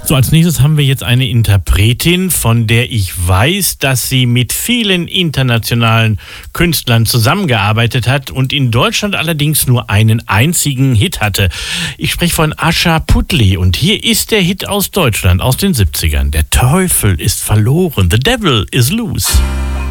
So, als nächstes haben wir jetzt eine Interpretin, von der ich weiß, dass sie mit vielen internationalen Künstlern zusammengearbeitet hat und in Deutschland allerdings nur einen einzigen Hit hatte. Ich spreche von Asha Puthli und hier ist der Hit aus Deutschland aus den 70ern. Der Teufel ist verloren, The Devil is Loose.